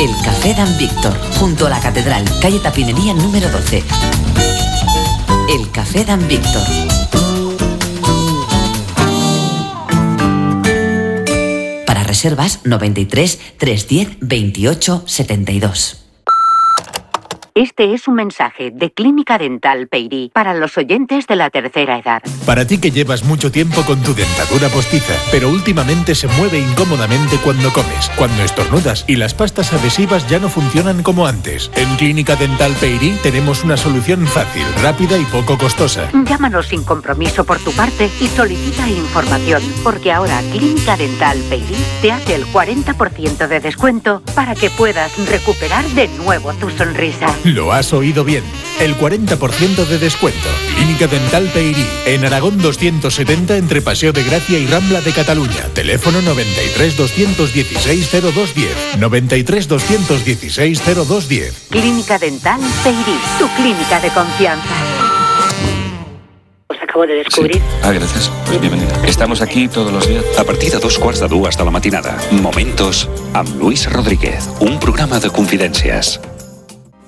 El Café Dan Víctor, junto a la Catedral, calle Tapinería número 12. El Café Dan Víctor. Para reservas 93 310 28 72. Este es un mensaje de Clínica Dental Peyrí para los oyentes de la tercera edad. Para ti que llevas mucho tiempo con tu dentadura postiza, pero últimamente se mueve incómodamente cuando comes, cuando estornudas y las pastas adhesivas ya no funcionan como antes. En Clínica Dental Peyrí tenemos una solución fácil, rápida y poco costosa. Llámanos sin compromiso por tu parte y solicita información, porque ahora Clínica Dental Peyrí te hace el 40% de descuento para que puedas recuperar de nuevo tu sonrisa. Lo has oído bien. El 40% de descuento. Clínica Dental Peyrí. En Aragón 270 entre Paseo de Gracia y Rambla de Cataluña. Teléfono 93 216 0210. 93 216 0210. Clínica Dental Peyrí. Tu clínica de confianza. Os acabo de descubrir. Sí. Gracias. Pues bienvenida. Estamos aquí todos los días. A partir de 2:15 hasta la matinada. Momentos amb Luis Rodríguez. Un programa de confidències.